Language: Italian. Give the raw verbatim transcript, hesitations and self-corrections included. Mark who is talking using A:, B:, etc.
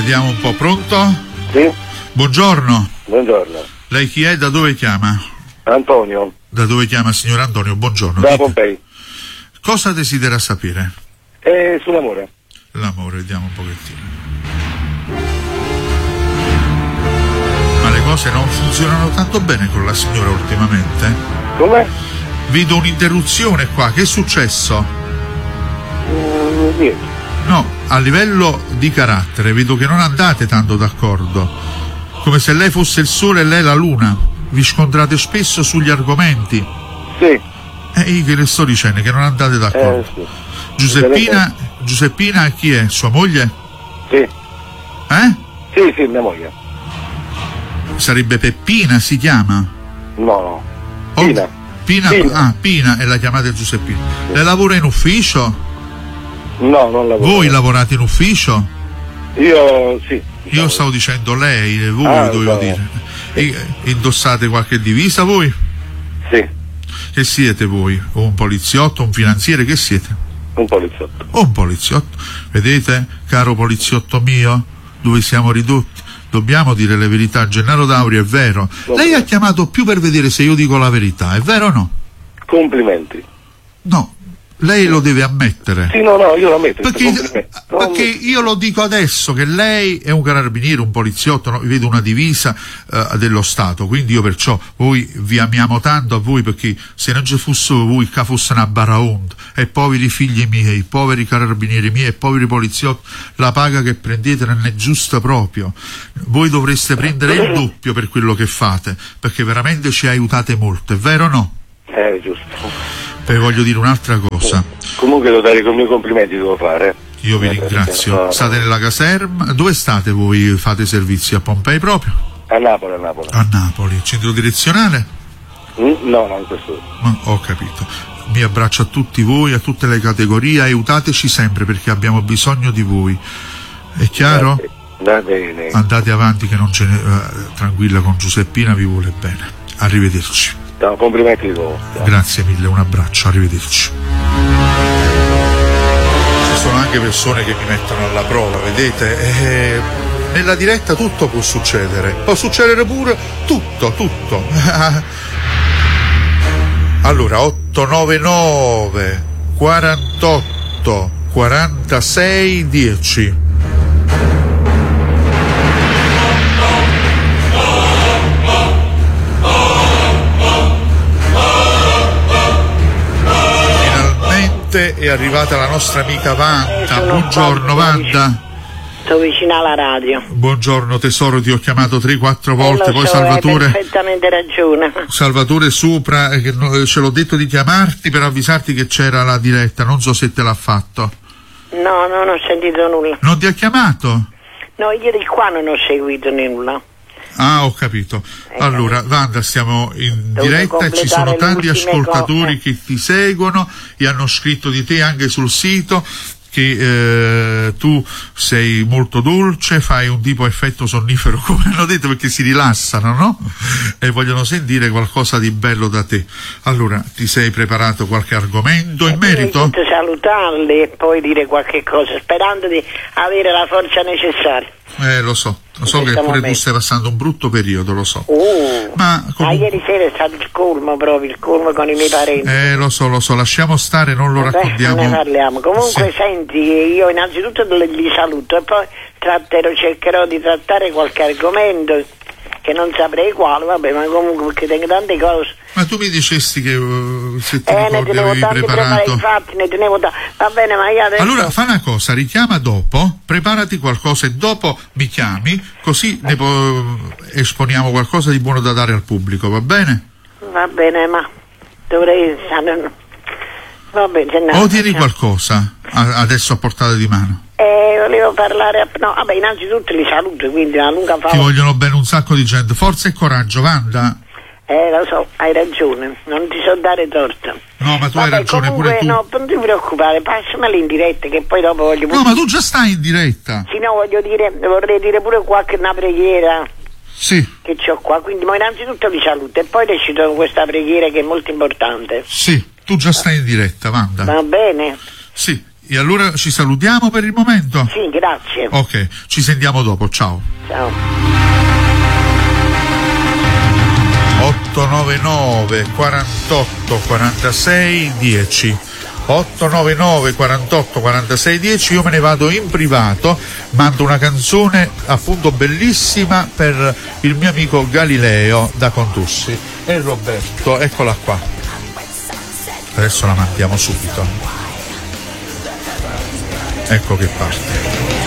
A: Vediamo un po', pronto?
B: Sì.
A: Buongiorno.
B: Buongiorno.
A: Lei chi è? Da dove chiama?
B: Antonio.
A: Da dove chiama, signor Antonio? Buongiorno.
B: Da
A: Dite.
B: Pompei.
A: Cosa desidera sapere?
B: Eh, sull'amore.
A: L'amore, vediamo un pochettino. Ma le cose non funzionano tanto bene con la signora ultimamente?
B: Come?
A: Vedo un'interruzione qua, che è successo?
B: Mm, niente.
A: No, a livello di carattere vedo che non andate tanto d'accordo, come se lei fosse il sole e lei la luna. Vi scontrate spesso sugli argomenti.
B: Sì.
A: E io che le sto dicendo che non andate d'accordo.
B: Eh, sì.
A: Giuseppina, Giuseppina chi è? Sua moglie?
B: Sì.
A: Eh?
B: Sì, sì, mia moglie.
A: Sarebbe Peppina, si chiama?
B: No, no.
A: Oh,
B: Pina.
A: Pina,
B: Pina.
A: ah, Pina, e la chiamate Giuseppina. Lei lavora in ufficio?
B: No, non lavoro.
A: Voi lavorate in ufficio?
B: Io, sì.
A: Io stavo dicendo lei, voi
B: Ah,
A: dovevo
B: no.
A: dire. E, indossate qualche divisa voi?
B: Sì,
A: Che siete voi? O un poliziotto, un finanziere, che siete?
B: un poliziotto.
A: O un poliziotto. Vedete, caro poliziotto mio, dove siamo ridotti? Dobbiamo dire le verità. Gennaro Dauri, è vero. Lei ha chiamato più per vedere se io dico la verità, è vero o no?
B: Complimenti.
A: No, lei lo deve ammettere.
B: Sì, no, no, io lo ammetto.
A: Perché,
B: complimenti. Non-
A: perché io lo dico adesso che lei è un carabiniere, un poliziotto, no? Vedo una divisa eh, dello Stato, quindi io perciò voi vi amiamo tanto a voi, perché se non ci fosse voi che fosse una baraonda, e poveri figli miei, poveri carabinieri miei e poveri poliziotti, la paga che prendete non è giusta proprio. Voi dovreste prendere il doppio per quello che fate, perché veramente ci aiutate molto, è vero o no?
B: Eh, giusto.
A: Poi voglio dire un'altra cosa.
B: Comunque devo dare con i miei complimenti, devo fare.
A: Io vi
B: Eh,
A: ringrazio.
B: no.
A: State nella caserma? Dove state voi? Fate servizi a Pompei proprio?
B: A Napoli, a Napoli.
A: A Napoli. Centro direzionale?
B: Mm, no, no, in questo.
A: Ma ho capito. Mi abbraccio a tutti voi, a tutte le categorie, aiutateci sempre perché abbiamo bisogno di voi. È chiaro?
B: Va bene.
A: Andate avanti che non ce ne... eh, tranquilla, con Giuseppina vi vuole bene. Arrivederci.
B: No, complimenti di nuovo.
A: Grazie mille, un abbraccio, arrivederci. Ci sono anche persone che mi mettono alla prova, vedete? E nella diretta tutto può succedere. Può succedere pure tutto, tutto. Allora, otto nove nove quarantotto quarantasei dieci. È arrivata la nostra amica Wanda. Buongiorno Wanda.
C: Sto vicino alla radio.
A: Buongiorno tesoro, ti ho chiamato tre quattro volte,
C: eh,
A: poi
C: so,
A: Salvatore
C: hai perfettamente ragione.
A: Salvatore Supra, eh, che no, ce l'ho detto di chiamarti per avvisarti che c'era la diretta, non so se te l'ha fatto.
C: No, non ho sentito nulla.
A: Non ti ha chiamato?
C: No, io di qua non ho seguito nulla.
A: Ah, ho capito. Allora, Wanda, stiamo in
C: Dovuto
A: diretta e ci sono
C: completare
A: tanti
C: le ultime
A: ascoltatori
C: cose.
A: che ti seguono e hanno scritto di te anche sul sito che eh, tu sei molto dolce, fai un tipo effetto sonnifero, come hanno detto, perché si rilassano, no? E vogliono sentire qualcosa di bello da te. Allora, ti sei preparato qualche argomento in merito?
C: Io salutarli e poi dire qualche cosa, sperando di avere la forza necessaria.
A: Eh, lo so, lo so che pure tu stai passando un brutto periodo, lo so.
C: Uh,
A: Ma
C: ma
A: comunque...
C: ieri sera è stato il colmo proprio, il colmo con i miei parenti.
A: Eh, lo so, lo so, lasciamo stare, non lo
C: Vabbè,
A: raccontiamo.
C: ne parliamo. Comunque
A: Sì.
C: senti, io innanzitutto li li saluto e poi tratterò, cercherò di trattare qualche argomento che non saprei quale, vabbè, ma comunque perché tengo tante cose.
A: Ma tu mi dicesti che uh, se ti
C: Eh, ne
A: ricordi
C: tenevo
A: avevi
C: tanti preparati,
A: preparato.
C: infatti ne tenevo tanti. Va bene, ma io adesso...
A: Allora fa una cosa, richiama dopo, preparati qualcosa e dopo mi chiami, così ne po- esponiamo qualcosa di buono da dare al pubblico, va bene?
C: Va bene, ma dovrei... Va bene, se no,
A: O tieni
C: facciamo.
A: qualcosa a- adesso a portata di mano.
C: Eh, volevo parlare... a- No, vabbè, innanzitutto li saluto, quindi una lunga
A: Ti
C: favola.
A: vogliono bene un sacco di gente, forza e coraggio, Wanda.
C: Eh, lo so, hai ragione, non ti so dare torto.
A: No, ma tu
C: Vabbè,
A: hai ragione
C: comunque,
A: pure tu.
C: no, non ti preoccupare, passameli in diretta che poi dopo voglio...
A: No, ma tu già stai in diretta.
C: Sì, no, voglio dire, vorrei dire pure qualche una preghiera
A: Sì,
C: che c'ho qua, quindi ma innanzitutto vi saluto e poi recito questa preghiera che è molto importante.
A: sì, tu già stai in diretta, Wanda.
C: Va bene?
A: Sì, E allora ci salutiamo per il momento?
C: Sì, grazie.
A: Ok, ci sentiamo dopo, ciao.
C: Ciao.
A: otto nove nove quarantotto quarantasei dieci otto nove nove quarantotto quarantasei dieci. Io me ne vado in privato, mando una canzone appunto bellissima per il mio amico Galileo da Contussi e Roberto, eccola qua, adesso la mandiamo subito, ecco che parte.